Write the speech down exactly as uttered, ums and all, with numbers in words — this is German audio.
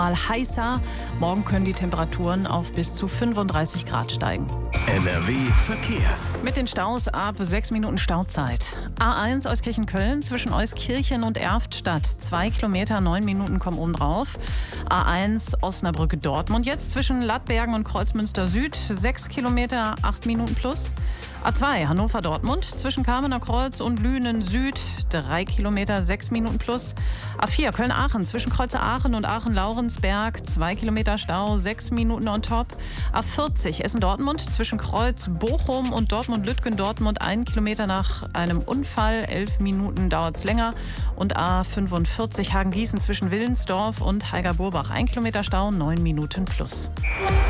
Mal heißer. Morgen können die Temperaturen auf bis zu fünfunddreißig Grad steigen. N R W Verkehr. Mit den Staus ab sechs Minuten Stauzeit. A eins Euskirchen-Köln zwischen Euskirchen und Erftstadt. Zwei Kilometer, neun Minuten kommen oben drauf. A eins Osnabrück-Dortmund jetzt zwischen Lattbergen und Kreuzmünster Süd. Sechs Kilometer, acht Minuten plus. A zwei Hannover-Dortmund zwischen Kamener Kreuz und Lünen Süd. Drei Kilometer, sechs Minuten plus. A vier Köln-Aachen zwischen Kreuzer Aachen und Aachen-Laurensberg. Zwei Kilometer Stau, sechs Minuten on top. A vierzig Essen-Dortmund zwischen Kreuz Bochum und Dortmund-Lütgen-Dortmund. Ein Kilometer nach einem Unfall. Elf Minuten dauert es länger. Und A fünfundvierzig Hagen-Gießen zwischen Willensdorf und Heiger-Burbach. Ein Kilometer Stau, neun Minuten plus.